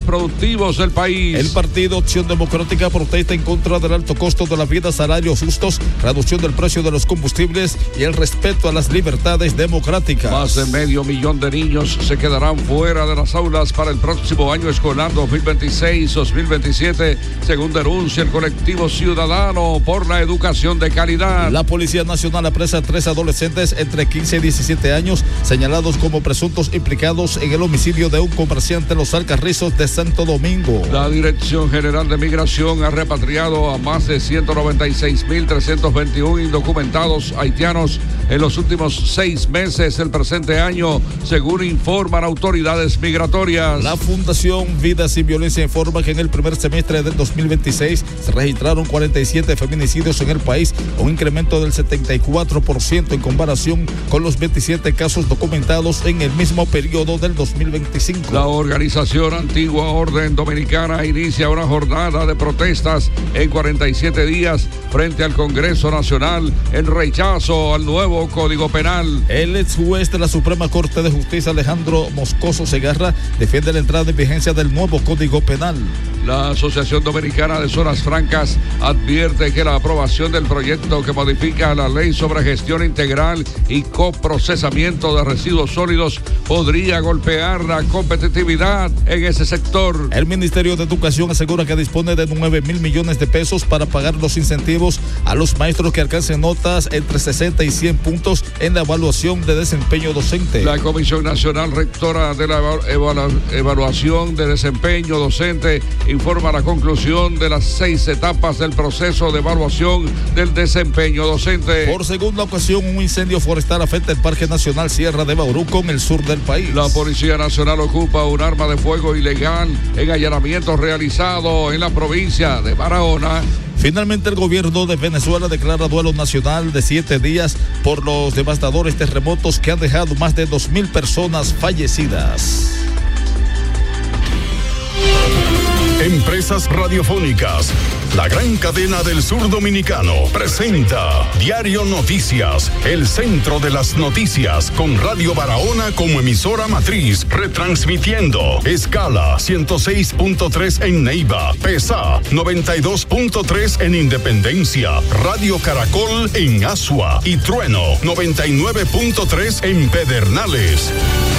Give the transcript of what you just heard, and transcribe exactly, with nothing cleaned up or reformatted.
productivos del país. El Partido Acción Democrática protesta en contra del alto costo de la vida, salarios justos, reducción del precio de los combustibles y el respeto a las libertades democráticas. Más de medio millón de niños se quedarán fuera de las aulas para el próximo año escolar dos mil veintiséis dos mil veintisiete, según denuncia el colectivo ciudadano por la educación de calidad. La Policía Nacional apresa a tres adolescentes entre quince y diecisiete años señalados como presuntos implicados en el homicidio de un comerciante en Los Alcarrizos de Santo Domingo. La Dirección General de Migración ha repatriado a más de ciento noventa y seis mil trescientos veintiuno indocumentados haitianos en los últimos seis meses del presente año, según informan autoridades migratorias. La Fundación Vida Sin Violencia informa que en el primer semestre del dos mil veintiséis se registraron cuarenta y siete feminicidios en el país, un incremento del setenta y cuatro por ciento en comparación con los veintisiete casos documentados en el mismo periodo del dos mil veinticinco. La organización Antigua Orden Dominicana inicia una jornada de protestas en cuarenta y siete días frente al Congreso Nacional en rechazo al nuevo Código Penal. El ex juez de la Suprema Corte de Justicia, Alejandro Moscoso Segarra, defiende la entrada en vigencia del nuevo Código Penal. La Asociación Dominicana de Zonas Francas advierte que la aprobación del proyecto que modifica la ley sobre gestión integral y coprocesamiento de residuos sólidos podría golpear la competitividad en ese sector. El Ministerio de Educación asegura que dispone de nueve mil millones de pesos para pagar los incentivos a los maestros que alcancen notas entre sesenta y cien puntos en la evaluación de desempeño docente. La Comisión Nacional Rectora de la Evalu- Evaluación de Desempeño Docente informa la conclusión de las seis etapas del proceso de evaluación del desempeño docente. Por segunda ocasión, un incendio forestal afecta el Parque Nacional Sierra de Bauruco en el sur del país. La Policía Nacional ocupa un arma de fuego ilegal en allanamientos realizados en la provincia de Barahona. Finalmente, el gobierno de Venezuela declara duelo nacional de siete días por los devastadores terremotos que han dejado más de dos mil personas fallecidas. Empresas Radiofónicas, la gran cadena del sur dominicano, presenta Diario Noticias, el centro de las noticias, con Radio Barahona como emisora matriz, retransmitiendo escala ciento seis punto tres en Neiva, PESA noventa y dos punto tres en Independencia, Radio Caracol en Asua y Trueno noventa y nueve punto tres en Pedernales.